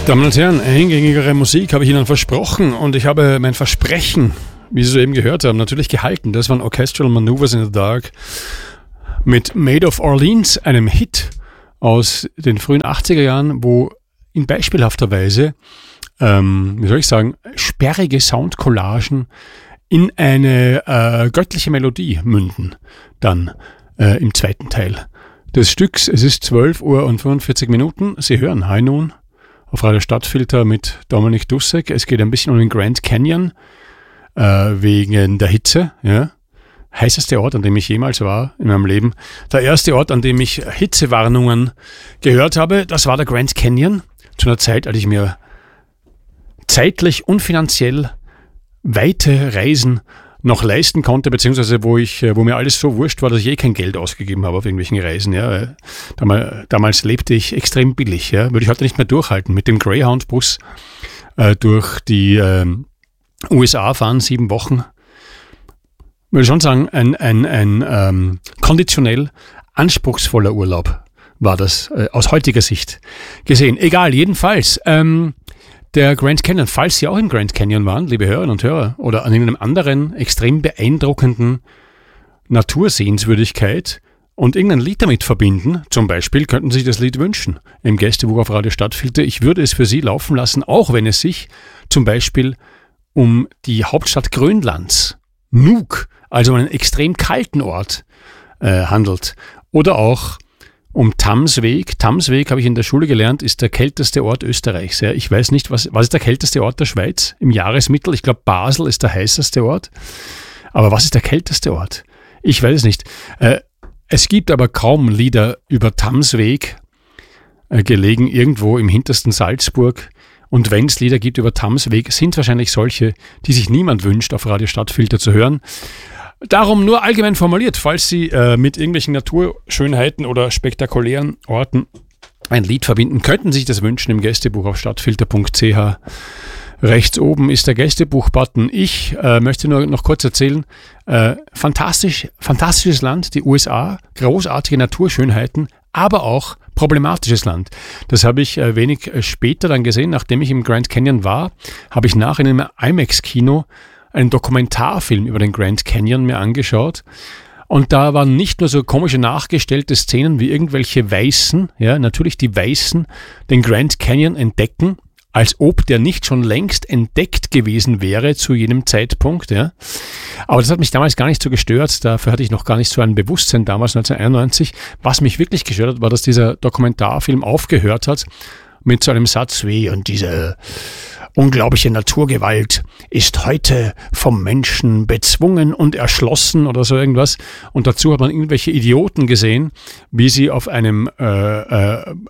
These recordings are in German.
Damen und Herren, eingängigere Musik habe ich Ihnen versprochen und ich habe mein Versprechen, wie Sie soeben gehört haben, natürlich gehalten. Das waren Orchestral Maneuvers in the Dark mit Made of Orleans, einem Hit aus den frühen 80er Jahren, wo in beispielhafter Weise, sperrige Soundcollagen in eine göttliche Melodie münden, dann im zweiten Teil des Stücks. Es ist 12 Uhr und 45 Minuten. Sie hören High Noon auf Radio Stadtfilter mit Dominik Dussek. Es geht ein bisschen um den Grand Canyon wegen der Hitze. Ja. Heißeste Ort, an dem ich jemals war in meinem Leben. Der erste Ort, an dem ich Hitzewarnungen gehört habe, das war der Grand Canyon. Zu einer Zeit, als ich mir zeitlich und finanziell weite Reisen noch leisten konnte, beziehungsweise wo mir alles so wurscht war, dass ich kein Geld ausgegeben habe auf irgendwelchen Reisen. Ja. Damals lebte ich extrem billig. Ja. Würde ich heute nicht mehr durchhalten. Mit dem Greyhound-Bus durch die USA fahren, 7 Wochen. Würde schon sagen, ein konditionell anspruchsvoller Urlaub war das aus heutiger Sicht gesehen. Egal, jedenfalls. Der Grand Canyon, falls Sie auch im Grand Canyon waren, liebe Hörerinnen und Hörer, oder an einem anderen extrem beeindruckenden Natursehenswürdigkeit und irgendein Lied damit verbinden, zum Beispiel könnten Sie sich das Lied wünschen im Gästebuch auf Radio Stadtfilter. Ich würde es für Sie laufen lassen, auch wenn es sich zum Beispiel um die Hauptstadt Grönlands, Nuuk, also einen extrem kalten Ort handelt. Oder auch um Tamsweg. Tamsweg, habe ich in der Schule gelernt, ist der kälteste Ort Österreichs. Ja, ich weiß nicht, was ist der kälteste Ort der Schweiz im Jahresmittel? Ich glaube, Basel ist der heißeste Ort. Aber was ist der kälteste Ort? Ich weiß es nicht. Es gibt aber kaum Lieder über Tamsweg, gelegen irgendwo im hintersten Salzburg. Und wenn es Lieder gibt über Tamsweg, sind wahrscheinlich solche, die sich niemand wünscht, auf Radio Stadtfilter zu hören. Darum nur allgemein formuliert, falls Sie mit irgendwelchen Naturschönheiten oder spektakulären Orten ein Lied verbinden, könnten Sie sich das wünschen im Gästebuch auf stadtfilter.ch. Rechts oben ist der Gästebuch-Button. Ich möchte nur noch kurz erzählen, fantastisches Land, die USA, großartige Naturschönheiten, aber auch problematisches Land. Das habe ich wenig später dann gesehen, nachdem ich im Grand Canyon war, habe ich nach in einem IMAX-Kino einen Dokumentarfilm über den Grand Canyon mir angeschaut. Und da waren nicht nur so komische nachgestellte Szenen wie irgendwelche Weißen, ja, natürlich die Weißen, den Grand Canyon entdecken, als ob der nicht schon längst entdeckt gewesen wäre zu jenem Zeitpunkt. Ja. Aber das hat mich damals gar nicht so gestört. Dafür hatte ich noch gar nicht so ein Bewusstsein damals, 1991. Was mich wirklich gestört hat, war, dass dieser Dokumentarfilm aufgehört hat mit so einem Satz wie, und diese unglaubliche Naturgewalt ist heute vom Menschen bezwungen und erschlossen oder so irgendwas. Und dazu hat man irgendwelche Idioten gesehen, wie sie auf einem mit einem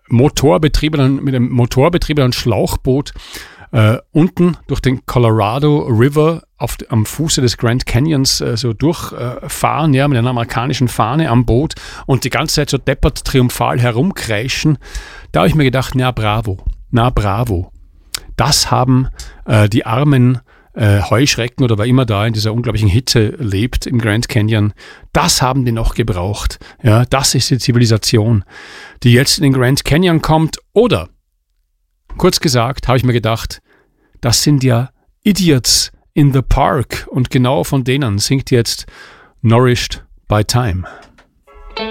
motorbetriebenen Schlauchboot unten durch den Colorado River am Fuße des Grand Canyons so durchfahren, ja, mit einer amerikanischen Fahne am Boot und die ganze Zeit so deppert triumphal herumkreischen. Da habe ich mir gedacht, na bravo. Das haben die armen Heuschrecken oder wer immer da in dieser unglaublichen Hitze lebt im Grand Canyon, das haben die noch gebraucht. Ja, das ist die Zivilisation, die jetzt in den Grand Canyon kommt. Oder, kurz gesagt, habe ich mir gedacht, das sind ja Idiots in the Park und genau von denen singt jetzt Nourished by Time.